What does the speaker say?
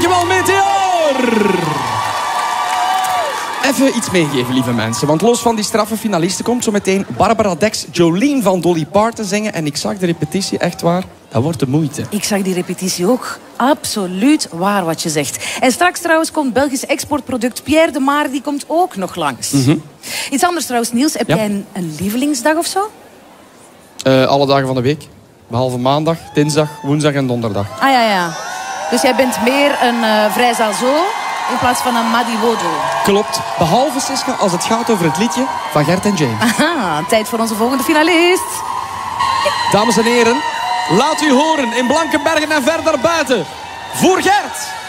Dankjewel, Meteor! Even iets meegeven, lieve mensen. Want los van die straffe finalisten komt zo meteen Barbara Dex Jolene van Dolly Parton zingen. En ik zag de repetitie, echt waar, dat wordt de moeite. Ik zag die repetitie ook. Absoluut waar wat je zegt. En straks trouwens komt Belgisch exportproduct Pierre de Maar, die komt ook nog langs. Iets anders trouwens, Niels. Heb jij een lievelingsdag of zo? Alle dagen van de week. Behalve maandag, dinsdag, woensdag en donderdag. Ah ja. Dus jij bent meer een vrijzaal zo in plaats van een Madiwodo. Klopt. Behalve, Siska, als het gaat over het liedje van Gert en James. Aha, tijd voor onze volgende finalist. Dames en heren, laat u horen in Blankenbergen en verder buiten. Voor Gert!